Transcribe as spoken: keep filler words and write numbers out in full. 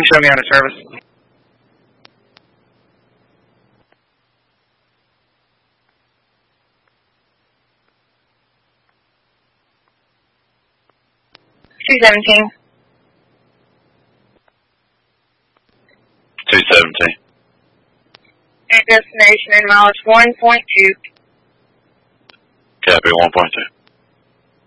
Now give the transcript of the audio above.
Show me out of service. two seventeen. two seventeen. And destination in mileage one point two. Copy, one point two.